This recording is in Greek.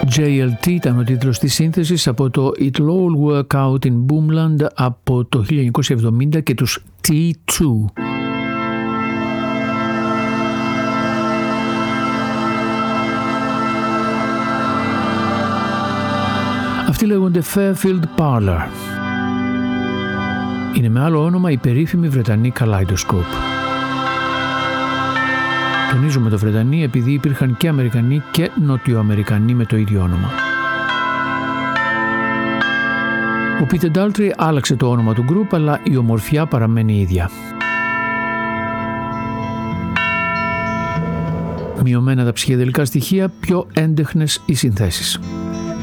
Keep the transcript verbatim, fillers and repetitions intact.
τζέι ελ τι ήταν ο τίτλος της σύνθεσης από το It'll All Work Out in Boomland από το χίλια εννιακόσια εβδομήντα και τους τι δύο. Αυτοί λέγονται Fairfield Parlour. Είναι με άλλο όνομα η περίφημη Βρετανή Kaleidoscope. Τονίζουμε το Βρετανοί επειδή υπήρχαν και Αμερικανοί και Νοτιοαμερικανοί με το ίδιο όνομα. Ο Peter Daltrey άλλαξε το όνομα του γκρουπ, αλλά η ομορφιά παραμένει ίδια. Μειωμένα τα ψυχεδελικά στοιχεία, πιο έντεχνες οι συνθέσεις.